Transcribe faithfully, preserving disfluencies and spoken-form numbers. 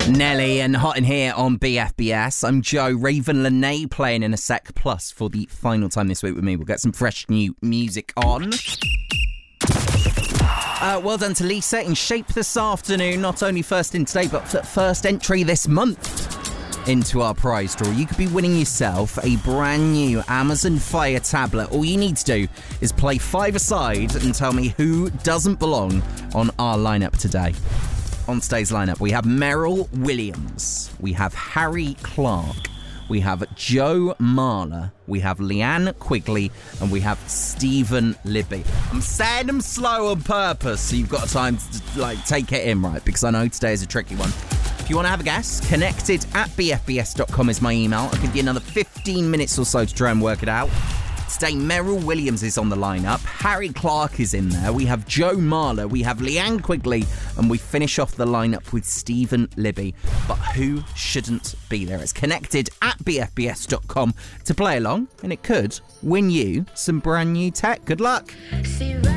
Nelly and Hot in Here on B F B S. I'm Joe. Raven Lene playing in a sec. Plus, for the final time this week with me, we'll get some fresh new music on. Uh, well done to Lisa in shape this afternoon. Not only first in today, but first entry this month into our prize draw. You could be winning yourself a brand new Amazon Fire tablet. All you need to do is play five-a-side and tell me who doesn't belong on our lineup today. On today's lineup, we have Meryl Williams, we have Harry Clark, we have Joe Marler, we have Leanne Quigley, and we have Stephen Libby. I'm saying them slow on purpose, so you've got time to like take it in, right? Because I know today is a tricky one. If you want to have a guess, connected at b f b s dot com is my email. I'll give you another fifteen minutes or so to try and work it out. Today, Meryl Williams is on the lineup. Harry Clark is in there. We have Joe Marler. We have Leanne Quigley. And we finish off the lineup with Stephen Libby. But who shouldn't be there? It's connected at b f b s dot com to play along. And it could win you some brand new tech. Good luck. See,